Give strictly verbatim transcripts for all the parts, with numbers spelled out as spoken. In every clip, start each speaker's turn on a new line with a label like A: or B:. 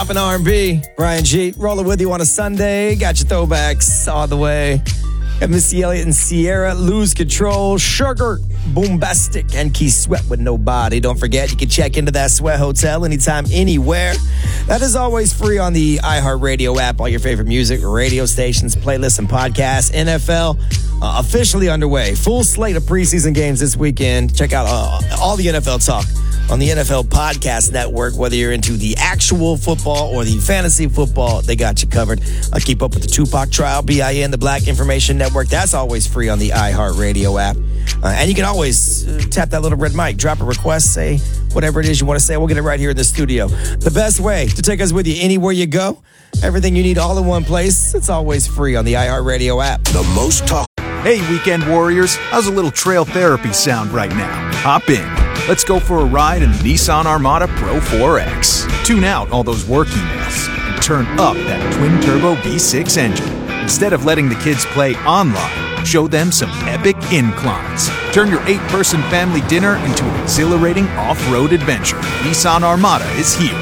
A: Up in R and B, Brian G. Rolling with you on a Sunday. Got your throwbacks all the way. Got Missy Elliott and Sierra, Lose Control, Sugar, Boombastic, and Keith Sweat with Nobody. Don't forget, you can check into that Sweat Hotel anytime, anywhere. That is always free on the iHeartRadio app. All your favorite music, radio stations, playlists, and podcasts. N F L uh, officially underway. Full slate of preseason games this weekend. Check out uh, all the N F L talk on the N F L Podcast Network. Whether you're into the actual football or the fantasy football, they got you covered. Uh, keep up with the Tupac trial, B I N, the Black Information Network. That's always free on the iHeartRadio app. Uh, and you can always uh, tap that little red mic, drop a request, say whatever it is you want to say. We'll get it right here in the studio. The best way to take us with you anywhere you go. Everything you need all in one place. It's always free on the iHeartRadio app.
B: The most talk.
C: Hey, weekend warriors. How's a little trail therapy sound right now? Hop in. Let's go for a ride in the Nissan Armada Pro four X. Tune out all those work emails and turn up that twin-turbo V six engine. Instead of letting the kids play online, show them some epic inclines. Turn your eight-person family dinner into an exhilarating off-road adventure. Nissan Armada is here.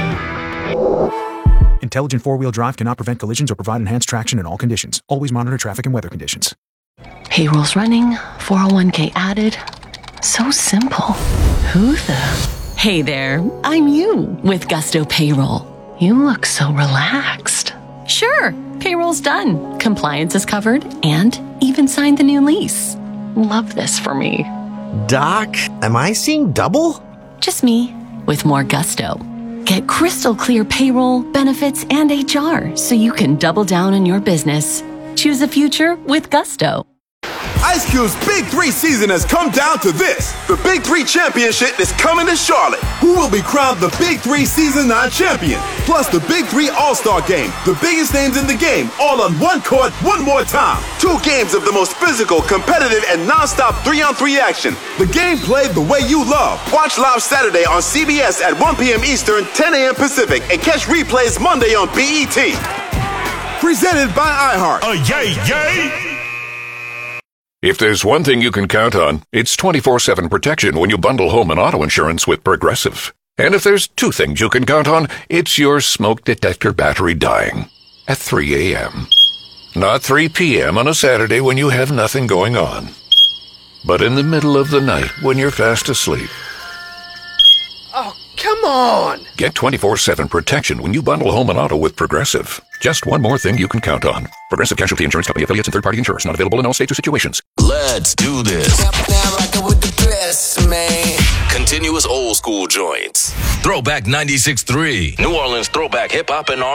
C: Intelligent four-wheel drive cannot prevent collisions or provide enhanced traction in all conditions. Always monitor traffic and weather conditions.
D: Payroll's running, four oh one k added. So simple. Who the? Hey there, I'm you with Gusto Payroll. You look so relaxed. Sure, payroll's done. Compliance is covered and even signed the new lease. Love this for me.
B: Doc, am I seeing double?
D: Just me with more gusto. Get crystal clear payroll, benefits, and H R so you can double down on your business. Choose a future with Gusto.
E: Ice Cube's Big Three season has come down to this. The Big Three Championship is coming to Charlotte. Who will be crowned the Big Three Season nine champion? Plus the Big Three All-Star Game. The biggest names in the game, all on one court, one more time. Two games of the most physical, competitive, and non-stop three-on-three action. The game played the way you love. Watch live Saturday on C B S at one p.m. Eastern, ten a.m. Pacific, and catch replays Monday on B E T. Presented by iHeart.
F: Uh, yay, yay!
G: If there's one thing you can count on, it's twenty-four seven protection when you bundle home and auto insurance with Progressive. And if there's two things you can count on, it's your smoke detector battery dying at three a.m. Not three p.m. on a Saturday when you have nothing going on, but in the middle of the night when you're fast asleep.
B: Oh, come on!
G: Get twenty-four seven protection when you bundle home and auto with Progressive. Just one more thing you can count on. Progressive Casualty Insurance Company, affiliates, and third-party insurers. Not available in all states or situations.
H: Let's do this.
I: Now rockin' with the best, man.
H: Continuous old school joints. Throwback ninety-six point three. New Orleans throwback hip-hop and R and B.